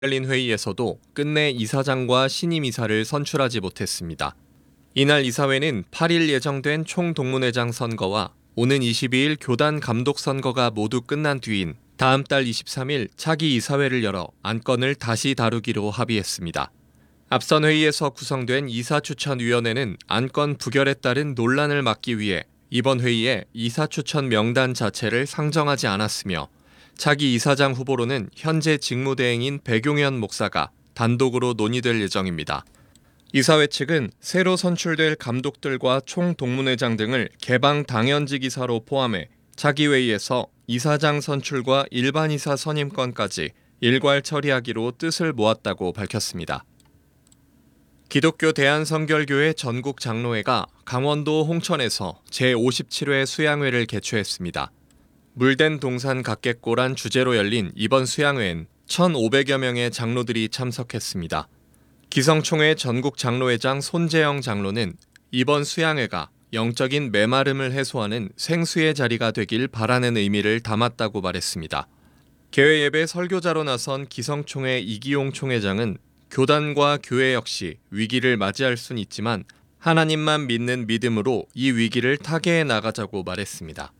열린 회의에서도 끝내 이사장과 신임 이사를 선출하지 못했습니다. 이날 이사회는 8일 예정된 총동문회장 선거와 오는 22일 교단 감독 선거가 모두 끝난 뒤인 다음 달 23일 차기 이사회를 열어 안건을 다시 다루기로 합의했습니다. 앞선 회의에서 구성된 이사추천위원회는 안건 부결에 따른 논란을 막기 위해 이번 회의에 이사추천 명단 자체를 상정하지 않았으며 차기 이사장 후보로는 현재 직무대행인 백용현 목사가 단독으로 논의될 예정입니다. 이사회 측은 새로 선출될 감독들과 총동문회장 등을 개방 당연직 이사로 포함해 차기 회의에서 이사장 선출과 일반 이사 선임권까지 일괄 처리하기로 뜻을 모았다고 밝혔습니다. 기독교 대한성결교회 전국 장로회가 강원도 홍천에서 제57회 수양회를 개최했습니다. 물된 동산 각객고란 주제로 열린 이번 수양회엔 1,500여 명의 장로들이 참석했습니다. 기성총회 전국 장로회장 손재영 장로는 이번 수양회가 영적인 메마름을 해소하는 생수의 자리가 되길 바라는 의미를 담았다고 말했습니다. 개회 예배 설교자로 나선 기성총회 이기용 총회장은 교단과 교회 역시 위기를 맞이할 순 있지만 하나님만 믿는 믿음으로 이 위기를 타개해 나가자고 말했습니다.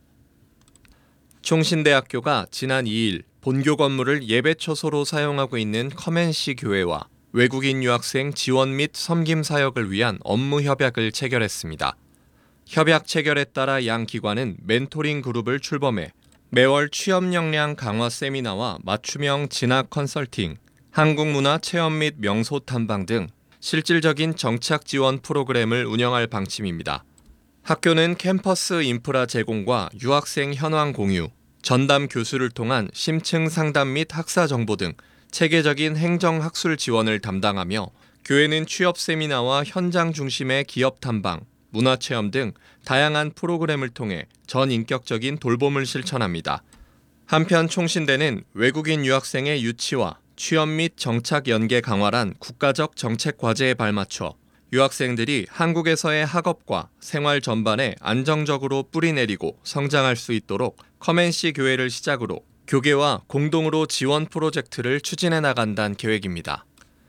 총신대학교가 지난 2일 본교 건물을 예배처소로 사용하고 있는 커맨시 교회와 외국인 유학생 지원 및 섬김 사역을 위한 업무 협약을 체결했습니다. 협약 체결에 따라 양 기관은 멘토링 그룹을 출범해 매월 취업 역량 강화 세미나와 맞춤형 진학 컨설팅, 한국문화 체험 및 명소 탐방 등 실질적인 정착 지원 프로그램을 운영할 방침입니다. 학교는 캠퍼스 인프라 제공과 유학생 현황 공유, 전담 교수를 통한 심층 상담 및 학사 정보 등 체계적인 행정 학술 지원을 담당하며 교회는 취업 세미나와 현장 중심의 기업 탐방, 문화 체험 등 다양한 프로그램을 통해 전인격적인 돌봄을 실천합니다. 한편 총신대는 외국인 유학생의 유치와 취업 및 정착 연계 강화란 국가적 정책 과제에 발맞춰 유학생들이 한국에서의 학업과 생활 전반에 안정적으로 뿌리내리고 성장할 수 있도록 커맨시 교회를 시작으로 교계와 공동으로 지원 프로젝트를 추진해 나간다는 계획입니다.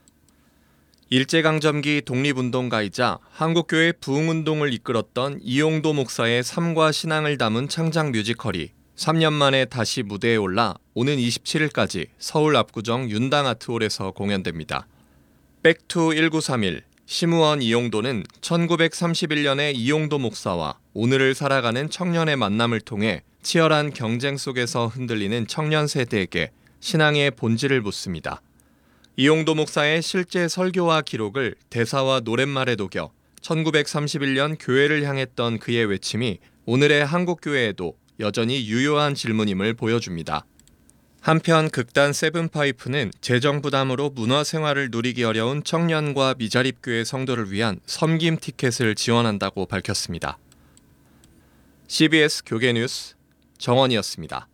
일제강점기 독립운동가이자 한국교회 부흥운동을 이끌었던 이용도 목사의 삶과 신앙을 담은 창작 뮤지컬이 3년 만에 다시 무대에 올라 오는 27일까지 서울 압구정 윤당아트홀에서 공연됩니다. 백투 1931 심우원 이용도는 1931년에 이용도 목사와 오늘을 살아가는 청년의 만남을 통해 치열한 경쟁 속에서 흔들리는 청년 세대에게 신앙의 본질을 묻습니다. 이용도 목사의 실제 설교와 기록을 대사와 노랫말에 녹여 1931년 교회를 향했던 그의 외침이 오늘의 한국교회에도 여전히 유효한 질문임을 보여줍니다. 한편 극단 세븐파이프는 재정 부담으로 문화생활을 누리기 어려운 청년과 미자립교회 성도를 위한 섬김 티켓을 지원한다고 밝혔습니다. CBS 교계뉴스 정원이었습니다.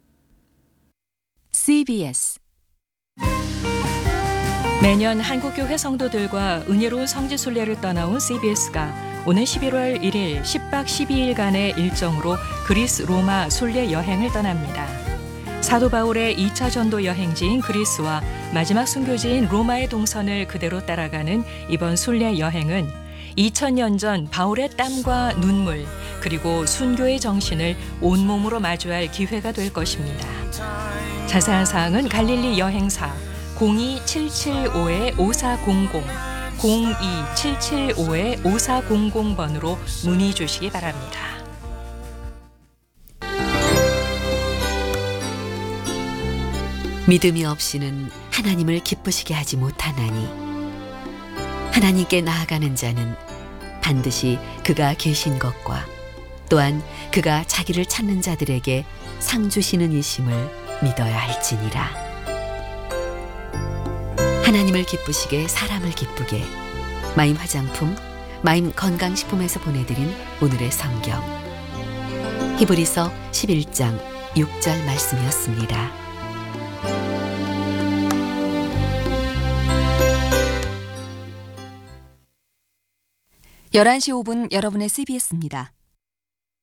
CBS 매년 한국교회 성도들과 은혜로운 성지순례를 떠나온 CBS가 오는 11월 1일 10박 12일간의 일정으로 그리스 로마 순례 여행을 떠납니다. 사도 바울의 2차 전도 여행지인 그리스와 마지막 순교지인 로마의 동선을 그대로 따라가는 이번 순례 여행은 2000년 전 바울의 땀과 눈물 그리고 순교의 정신을 온몸으로 마주할 기회가 될 것입니다. 자세한 사항은 갈릴리 여행사 02775-5400 02775-5400번으로 문의 주시기 바랍니다. 믿음이 없이는 하나님을 기쁘시게 하지 못하나니 하나님께 나아가는 자는 반드시 그가 계신 것과 또한 그가 자기를 찾는 자들에게 상 주시는 이심을 믿어야 할지니라. 하나님을 기쁘시게 사람을 기쁘게 마임 화장품, 마임 건강식품에서 보내드린 오늘의 성경 히브리서 11장 6절 말씀이었습니다. 11시 5분 여러분의 CBS입니다.